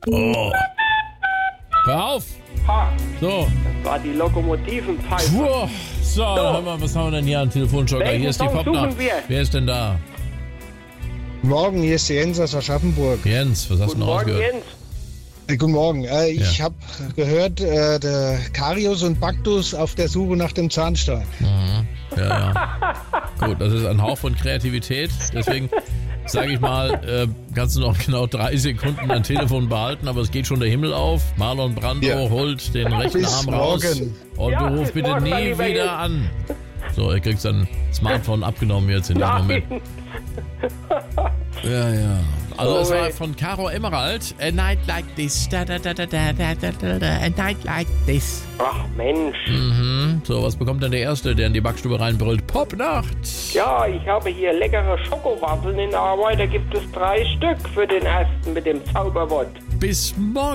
Oh. Hör auf! Ha, So. das war die Lokomotivenpfeife. Puh. So, hör mal, was haben wir denn hier an Telefonjoker? Welchen Hier ist die Song Popnacht. suchen wir? Wer ist denn da? Morgen, hier ist Jens aus Aschaffenburg. Jens, was hast du Guten denn Morgen, rausgehört? Jens. Guten Morgen. Ich habe gehört, der Karius und Baktus auf der Suche nach dem Zahnstein. Ja. Gut, das ist ein Hauch von Kreativität. Deswegen sage ich mal, kannst du noch genau 3 Sekunden dein Telefon behalten, aber es geht schon der Himmel auf. Marlon Brando holt den rechten Bis Arm raus. morgen. Und Ja, du rufst bis bitte morgen, nie mein lieber wieder Jens. an. So, er kriegt sein Smartphone abgenommen jetzt in diesem Moment. Nein. Ja. Also es war weh. von Caro Emerald. A night like this. Da, da, da, da, da, da, da, da, a night like this. Ach Mensch. So, was bekommt denn der Erste, der in die Backstube reinbrüllt? Popnacht. Ja, ich habe hier leckere Schokowaffeln in Arbeit. Da gibt es 3 Stück für den Ersten mit dem Zauberwort. Bis morgen.